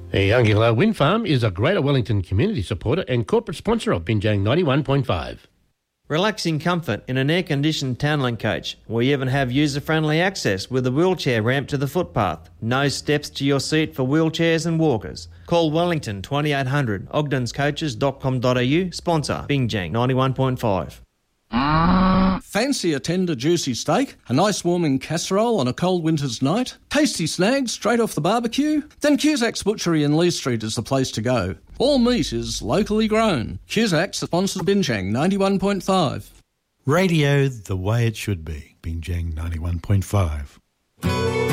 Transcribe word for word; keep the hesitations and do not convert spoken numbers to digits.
The Youngilla Wind Farm is a Greater Wellington community supporter and corporate sponsor of Binjang ninety-one point five. Relaxing comfort in an air-conditioned Townland coach. We even have user-friendly access with a wheelchair ramp to the footpath. No steps to your seat for wheelchairs and walkers. Call Wellington twenty-eight hundred, ogdens coaches dot com dot a u, sponsor Binjang ninety-one point five. Fancy a tender, juicy steak, a nice warming casserole on a cold winter's night, tasty snags straight off the barbecue? Then Cusack's Butchery in Lee Street is the place to go. All meat is locally grown. Cusack's sponsors Binjang ninety-one point five. Radio the way it should be. Binjang ninety-one point five.